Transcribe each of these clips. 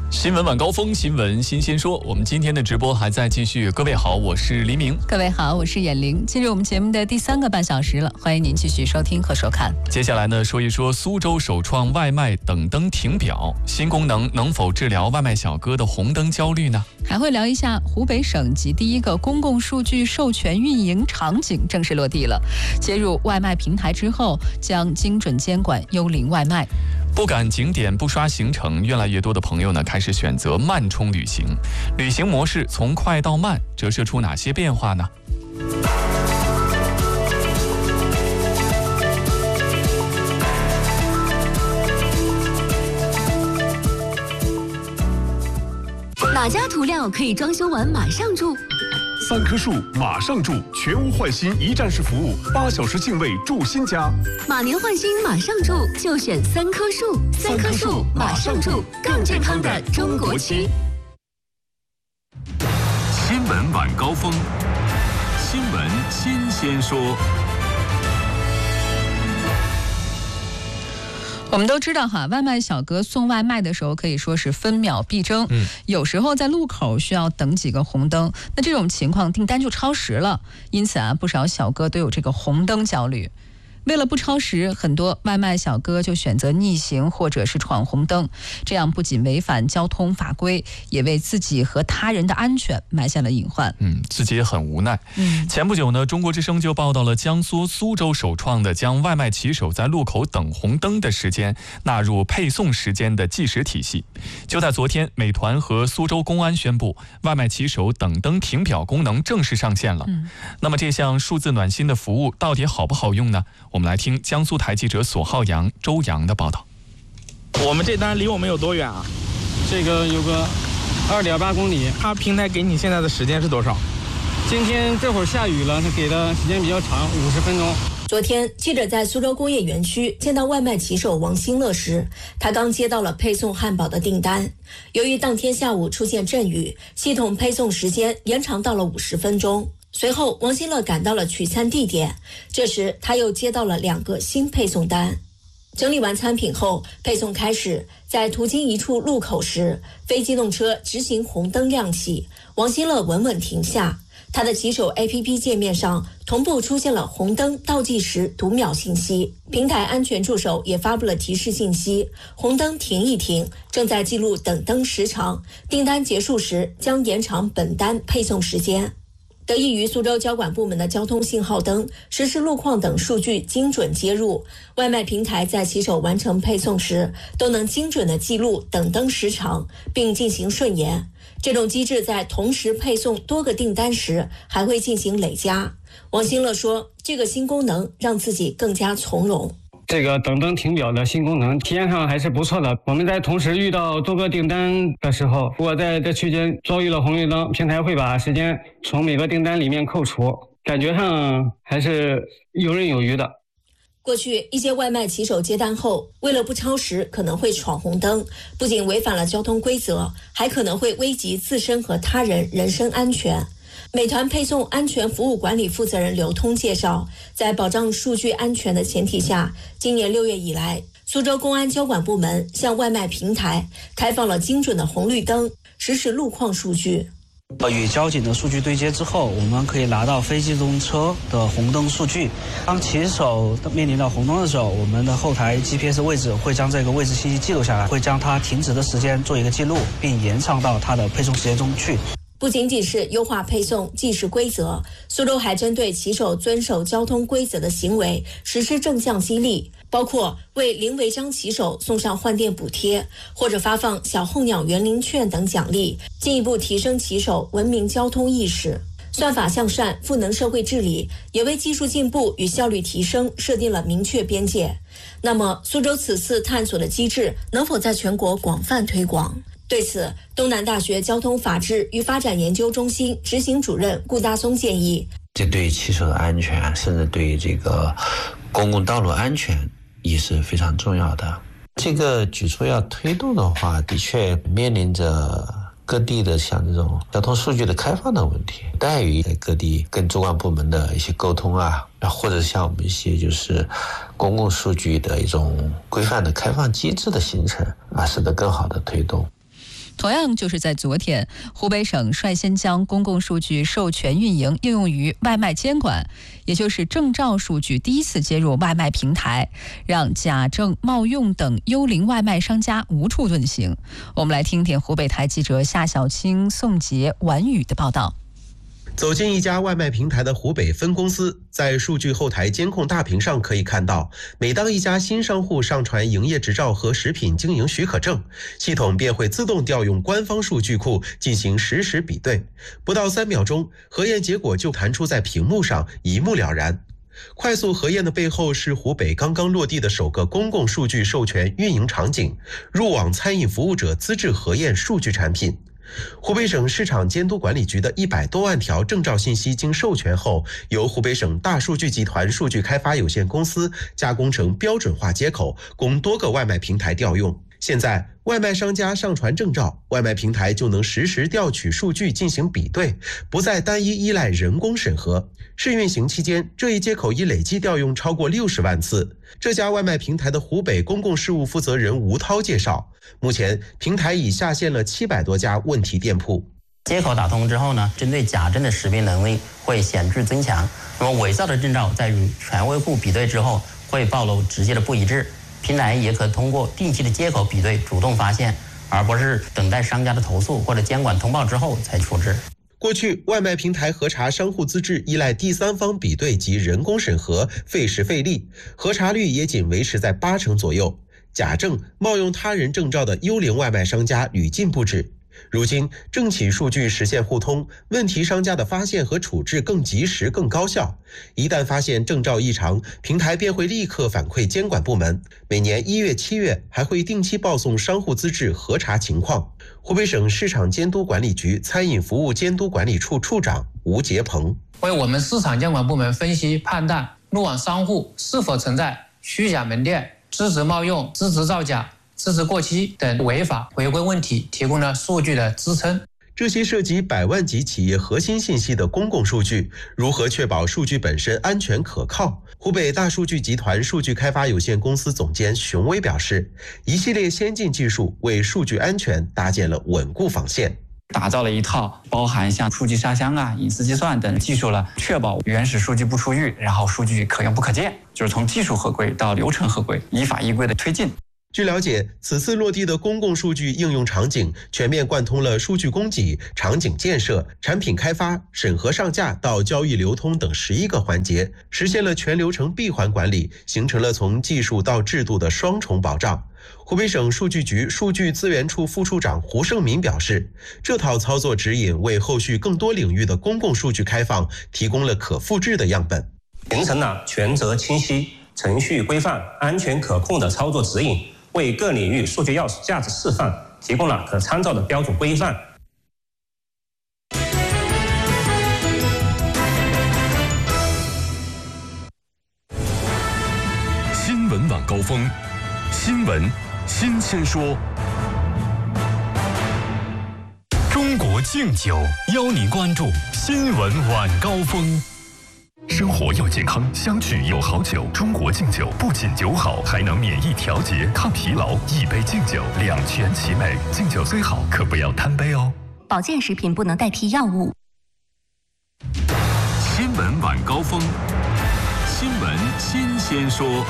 新闻晚高峰，新闻新鲜说。我们今天的直播还在继续。各位好，我是黎明。 各位好，我是眼玲。进入我们节目的第3个半小时了，欢迎您继续收听和收看。 接下来呢，说一说苏州首创外卖等灯停表，新功能能否治疗外卖小哥的红灯焦虑呢？ 还会聊一下湖北省级第1个公共数据授权运营场景正式落地了，接入外卖平台之后，将精准监管幽灵外卖。 不赶景点不刷行程，越来越多的朋友呢开始选择慢冲旅行。旅行模式从快到慢，折射出哪些变化呢？ 哪家涂料可以装修完马上住 ？3棵树马上住，全屋换新一站式服务，8小时净位住新家。 马年换新马上住，就选3棵树。3棵树马上住，更健康的中国区。 新闻晚高峰，新闻新鲜说。 我们都知道哈，外卖小哥送外卖的时候可以说是分秒必争，有时候在路口需要等几个红灯，那这种情况订单就超时了，因此不少小哥都有这个红灯焦虑。为了不超时，很多外卖小哥就选择逆行或者是闯红灯，这样不仅违反交通法规，也为自己和他人的安全埋下了隐患。 自己也很无奈。前不久呢，中国之声就报道了江苏苏州首创的将外卖骑手在路口等红灯的时间纳入配送时间的计时体系。就在昨天，美团和苏州公安宣布，外卖骑手等灯停表功能正式上线了。那么这项数字暖心的服务到底好不好用呢？我们来听江苏台记者索浩洋、周洋的报道。 我们这单离我们有多远啊？ 这个有个2.8公里。 它平台给你现在的时间是多少？ 今天这会儿下雨了，它给的时间比较长，50分钟。 昨天，记者在苏州工业园区见到外卖骑手王新乐时，他刚接到了配送汉堡的订单。由于当天下午出现阵雨，系统配送时间延长到了50分钟。随后，王新乐赶到了取餐地点，这时他又接到了2个新配送单。整理完餐品后，配送开始。在途经一处路口时，非机动车直行红灯亮起，王新乐稳稳停下。他的骑手 APP 界面上同步出现了红灯倒计时读秒信息，平台安全助手也发布了提示信息：红灯停一停，正在记录等灯时长，订单结束时将延长本单配送时间。得益于苏州交管部门的交通信号灯、实时路况等数据精准接入，外卖平台在骑手完成配送时都能精准地记录等灯时长，并进行顺延。这种机制在同时配送多个订单时还会进行累加。王新乐说，这个新功能让自己更加从容。 这个等灯停表的新功能体验上还是不错的。我们在同时遇到多个订单的时候，如果在这区间遭遇了红绿灯，平台会把时间从每个订单里面扣除，感觉上还是游刃有余的。 过去一些外卖骑手接单后，为了不超时可能会闯红灯，不仅违反了交通规则，还可能会危及自身和他人人身安全。美团配送安全服务管理负责人刘通介绍，在保障数据安全的前提下，今年6月以来，苏州公安交管部门向外卖平台开放了精准的红绿灯实时路况数据。 与交警的数据对接之后，我们可以拿到非机动车的红灯数据。当骑手面临到红灯的时候，我们的后台 GPS 位置会将这个位置信息记录下来，会将它停止的时间做一个记录，并延长到它的配送时间中去。 不仅仅是优化配送计时规则，苏州还针对骑手遵守交通规则的行为实施正向激励，包括为零违章骑手送上换电补贴，或者发放小候鸟园林券等奖励，进一步提升骑手文明交通意识。算法向善，赋能社会治理，也为技术进步与效率提升设定了明确边界。那么，苏州此次探索的机制能否在全国广泛推广？对此，东南大学交通法治与发展研究中心执行主任顾大松建议， 这对骑手的安全，甚至对这个公共道路安全也是非常重要的。这个举措要推动的话，的确面临着各地的像这种交通数据的开放的问题，待于在各地跟主管部门的一些沟通啊，或者像我们一些就是公共数据的一种规范的开放机制的形成啊，使得更好的推动。 同样就是在昨天，湖北省率先将公共数据授权运营应用于外卖监管，也就是证照数据第一次接入外卖平台，让假证、冒用等幽灵外卖商家无处遁形。我们来听听湖北台记者夏小青、宋杰、婉宇的报道。 走进一家外卖平台的湖北分公司，在数据后台监控大屏上可以看到，每当一家新商户上传营业执照和食品经营许可证，系统便会自动调用官方数据库进行实时比对，不到3秒钟，核验结果就弹出在屏幕上，一目了然。快速核验的背后是湖北刚刚落地的首个公共数据授权运营场景——入网餐饮服务者资质核验数据产品。湖北省市场监督管理局的100多万条证照信息经授权后，由湖北省大数据集团数据开发有限公司加工成标准化接口，供多个外卖平台调用。现在，外卖商家上传证照，外卖平台就能实时调取数据进行比对，不再单一依赖人工审核。试运行期间，这一接口已累计调用超过60万次。这家外卖平台的湖北公共事务负责人吴涛介绍，目前平台已下线了700多家问题店铺。 接口打通之后呢，针对假证的识别能力会显著增强。那么伪造的证照在与权威库比对之后，会暴露直接的不一致。平台也可通过定期的接口比对主动发现，而不是等待商家的投诉或者监管通报之后才处置。 过去，外卖平台核查商户资质依赖第三方比对及人工审核，费时费力，核查率也仅维持在80%左右。假证、冒用他人证照的幽灵外卖商家屡禁不止。如今，政企数据实现互通，问题商家的发现和处置更及时、更高效。一旦发现证照异常，平台便会立刻反馈监管部门。每年1月、7月还会定期报送商户资质核查情况。湖北省市场监督管理局餐饮服务监督管理处处长吴杰鹏为我们市场监管部门分析判断入网商户是否存在虚假门店、资质冒用、资质造假、资质过期等违法违规问题提供了数据的支撑。 这些涉及100万级企业核心信息的公共数据，如何确保数据本身安全可靠？湖北大数据集团数据开发有限公司总监熊威表示，一系列先进技术为数据安全搭建了稳固防线。 打造了一套包含像数据下乡啊、隐私计算等技术了，确保原始数据不出狱，然后数据可用不可见，就是从技术合规到流程合规，依法依规的推进。 据了解，此次落地的公共数据应用场景全面贯通了数据供给、场景建设、产品开发、审核上架到交易流通等11个环节，实现了全流程闭环管理，形成了从技术到制度的双重保障。湖北省数据局数据资源处副处长胡胜民表示，这套操作指引为后续更多领域的公共数据开放提供了可复制的样本， 形成了权责清晰、程序规范、安全可控的操作指引，为各领域数据价值示范提供了可参照的标准规范。 新闻晚高峰，新闻新鲜说。中国敬酒邀您关注新闻晚高峰。生活要健康，相聚有好酒。中国敬酒不仅酒好，还能免疫调节、抗疲劳。一杯敬酒，两全其美。敬酒虽好，可不要贪杯哦。 保健食品不能代替药物。 新闻晚高峰，新闻新鲜说。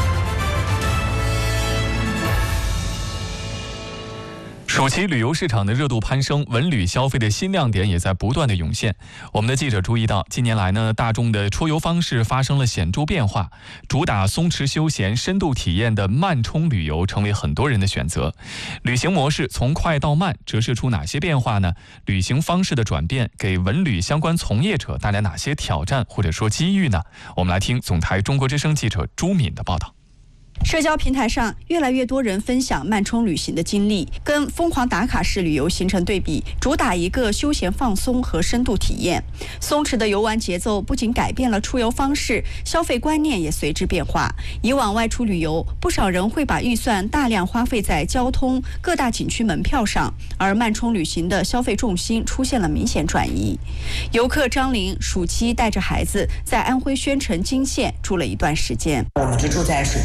暑期旅游市场的热度攀升，文旅消费的新亮点也在不断的涌现。我们的记者注意到，近年来呢，大众的出游方式发生了显著变化，主打松弛休闲、深度体验的慢充旅游成为很多人的选择。旅行模式从快到慢折射出哪些变化呢？旅行方式的转变给文旅相关从业者带来哪些挑战或者说机遇呢？我们来听总台中国之声记者朱敏的报道。 社交平台上，越来越多人分享慢充旅行的经历，跟疯狂打卡式旅游形成对比，主打一个休闲放松和深度体验。松弛的游玩节奏不仅改变了出游方式，消费观念也随之变化。以往外出旅游，不少人会把预算大量花费在交通、各大景区门票上，而慢充旅行的消费重心出现了明显转移。游客张玲暑期带着孩子在安徽宣城金县住了一段时间。 我们是住在水边的民宿。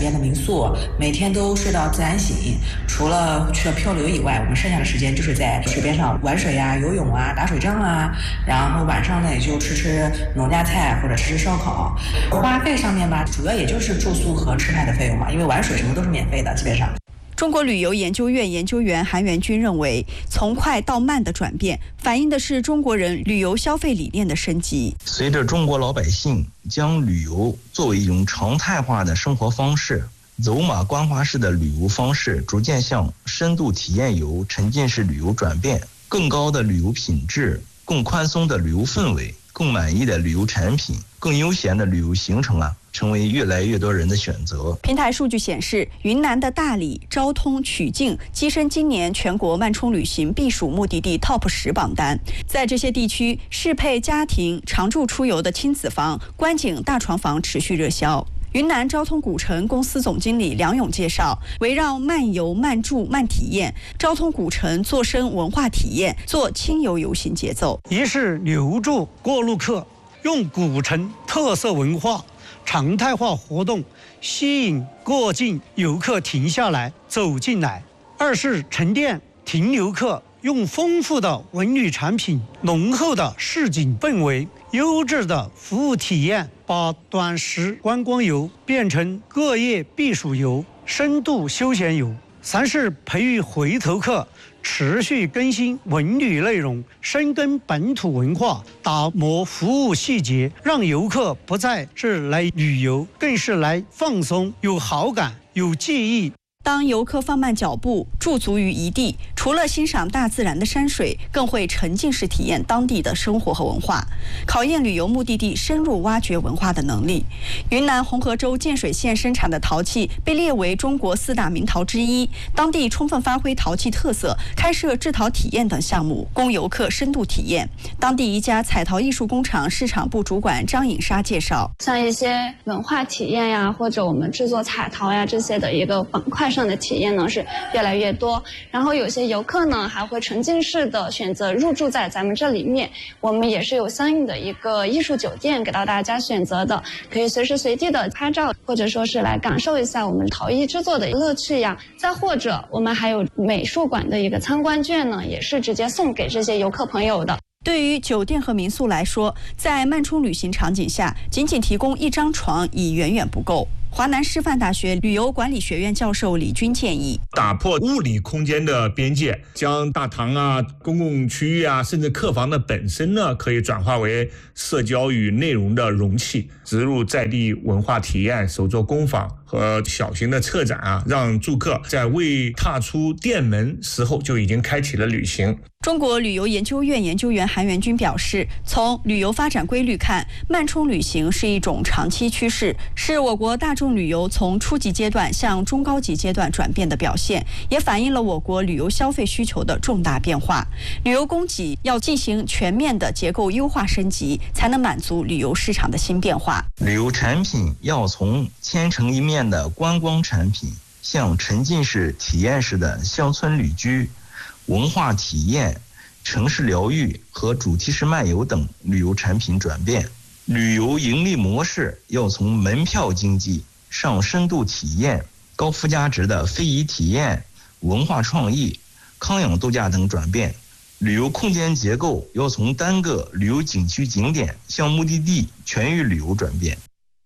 宿，每天都睡到自然醒，除了去了漂流以外，我们剩下的时间就是在水边上玩水啊、游泳啊、打水仗啊，然后晚上呢也就吃农家菜或者吃烧烤。花费上面吧，主要也就是住宿和吃饭的费用嘛，因为玩水什么都是免费的，基本上。 中国旅游研究院研究员韩元军认为，从快到慢的转变，反映的是中国人旅游消费理念的升级。 随着中国老百姓将旅游作为一种常态化的生活方式，走马观花式的旅游方式逐渐向深度体验游、沉浸式旅游转变，更高的旅游品质、更宽松的旅游氛围、更满意的旅游产品、更悠闲的旅游行程成为越来越多人的选择。 平台数据显示，云南的大理、昭通、曲靖跻身今年全国慢充旅行避暑目的地 TOP 10榜单。在这些地区，适配家庭常住出游的亲子房、观景大床房持续热销。云南昭通古城公司总经理梁勇介绍，围绕慢游、慢住、慢体验，昭通古城做深文化体验，做轻游游行节奏。 一是留住过路客，用古城特色文化常态化活动吸引过境游客停下来走进来；二是沉淀停留客，用丰富的文旅产品、浓厚的市井氛围、优质的服务体验，把短时观光游变成各夜避暑游、深度休闲游；三是培育回头客，持续更新文旅内容，深耕本土文化，打磨服务细节，让游客不再是来旅游，更是来放松，有好感，有记忆。 当游客放慢脚步，驻足于一地，除了欣赏大自然的山水，更会沉浸式体验当地的生活和文化，考验旅游目的地深入挖掘文化的能力。云南红河州建水县生产的陶器被列为中国4大名陶之一，当地充分发挥陶器特色，开设制陶体验等项目，供游客深度体验。当地一家彩陶艺术工厂市场部主管张颖莎介绍， 像一些文化体验呀，或者我们制作彩陶呀这些的一个板块上的体验呢是越来越多，然后有些游客呢还会沉浸式的选择入住在咱们这里面，我们也是有相应的一个艺术酒店给到大家选择的，可以随时随地的拍照，或者说是来感受一下我们陶艺制作的乐趣呀。再或者我们还有美术馆的一个参观券呢，也是直接送给这些游客朋友的。 对于酒店和民宿来说，在慢充旅行场景下，仅仅提供一张床已远远不够。华南师范大学旅游管理学院教授李军建议， 打破物理空间的边界，将大堂啊、公共区域啊，甚至客房的本身呢，可以转化为社交与内容的容器，植入在地文化体验、手作工坊和小型的策展啊，让住客在未踏出店门时候就已经开启了旅行。 中国旅游研究院研究员韩元军表示，从旅游发展规律看，慢充旅行是一种长期趋势，是我国大众旅游从初级阶段向中高级阶段转变的表现，也反映了我国旅游消费需求的重大变化。旅游供给要进行全面的结构优化升级，才能满足旅游市场的新变化。 旅游产品要从千城一面的观光产品，向沉浸式体验式的乡村旅居、文化体验、城市疗愈和主题式漫游等旅游产品转变。旅游盈利模式要从门票经济上深度体验、高附加值的非遗体验、文化创意、康养度假等转变。旅游空间结构要从单个旅游景区景点向目的地全域旅游转变。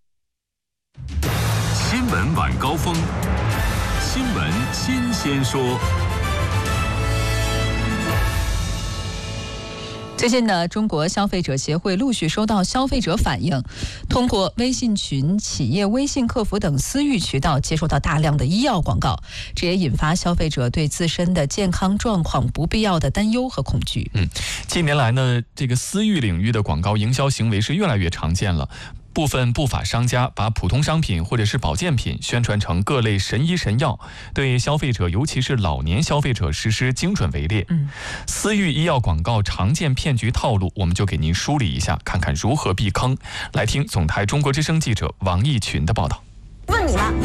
新闻晚高峰，新闻新鲜说。 最近呢，中国消费者协会陆续收到消费者反映，通过微信群、企业微信客服等私域渠道接收到大量的医药广告，这也引发消费者对自身的健康状况不必要的担忧和恐惧。 近年来呢，这个私域领域的广告营销行为是越来越常见了。部分不法商家把普通商品或者是保健品宣传成各类神医神药，对消费者尤其是老年消费者实施精准围猎。私域医药广告常见骗局套路，我们就给您梳理一下，看看如何避坑。来听总台中国之声记者王毅群的报道。 问你了，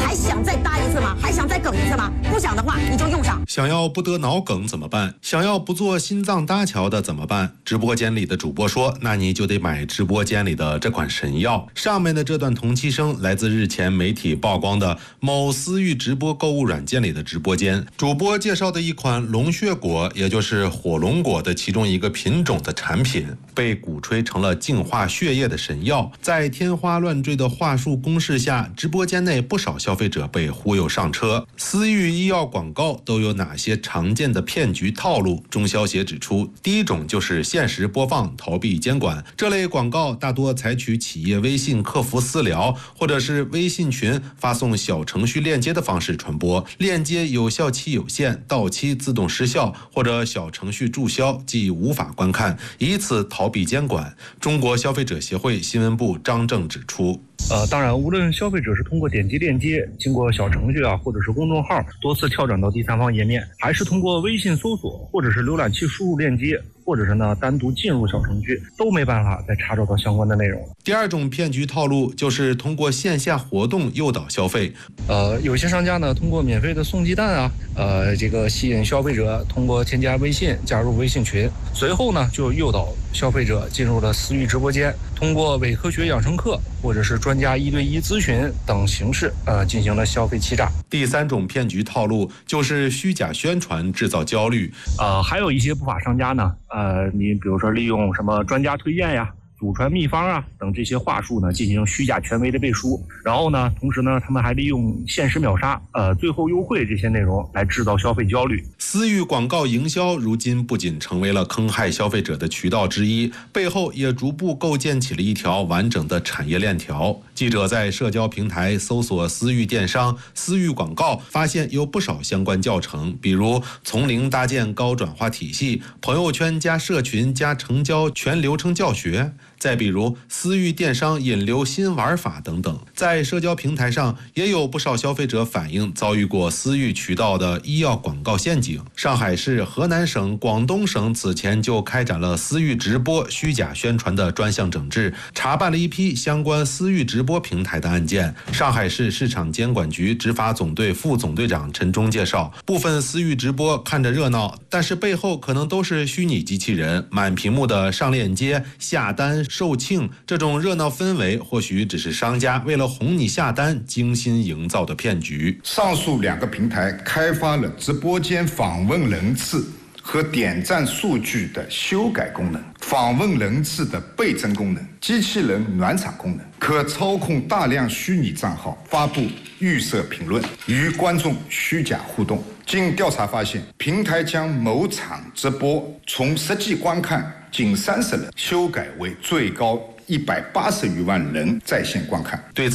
还想再搭一次吗？还想再梗一次吗？不想的话，你就用上。 想要不得脑梗怎么办？想要不做心脏搭桥的怎么办？直播间里的主播说，那你就得买直播间里的这款神药。上面的这段同期声来自日前媒体曝光的某私域直播购物软件里的直播间，主播介绍的一款龙血果，也就是火龙果的其中一个品种的产品，被鼓吹成了净化血液的神药。在天花乱坠的话术攻势下，直播间内不少消费者被忽悠上车。私域医药广告都有哪些常见的骗局套路？中消协指出，第一种就是限时播放，逃避监管。这类广告大多采取企业微信客服私聊或者是微信群发送小程序链接的方式传播，链接有效期有限，到期自动失效，或者小程序注销即无法观看，以此逃避监管。中国消费者协会新闻部张正指出， 当然，无论消费者是通过点击链接，经过小程序或者是公众号多次跳转到第三方页面，还是通过微信搜索或者是浏览器输入链接，或者是单独进入小程序，都没办法再查找到相关的内容。 第二种骗局套路就是通过线下活动诱导消费。 有些商家通过免费的送鸡蛋这个吸引消费者通过添加微信加入微信群，随后就诱导消费者进入了私域直播间，通过伪科学养生课或者是专家1对1咨询等形式进行了消费欺诈。 第三种骗局套路就是虚假宣传制造焦虑。 还有一些不法商家你比如说利用什么专家推荐呀、祖传秘方等这些话术进行虚假权威的背书，然后同时他们还利用限时秒杀、最后优惠这些内容来制造消费焦虑。 私域广告营销如今不仅成为了坑害消费者的渠道之一，背后也逐步构建起了一条完整的产业链条。记者在社交平台搜索私域电商、私域广告，发现有不少相关教程，比如从零搭建高转化体系、朋友圈加社群加成交全流程教学，再比如私域电商引流新玩法等等。在社交平台上也有不少消费者反映遭遇过私域渠道的医药广告陷阱。上海市、河南省、广东省此前就开展了私域直播虚假宣传的专项整治，查办了一批相关私域直播平台的案件。上海市市场监管局执法总队副总队长陈忠介绍，部分私域直播看着热闹，但是背后可能都是虚拟机器人，满屏幕的上链接、下单、售罄，这种热闹氛围或许只是商家为了哄你下单精心营造的骗局。 上述2个平台开发了直播间访问人次和点赞数据的修改功能、访问人次的倍增功能、机器人暖场功能，可操控大量虚拟账号发布预设评论，与观众虚假互动。经调查发现，平台将某场直播从实际观看仅30人修改为最高180余万人在线观看。 对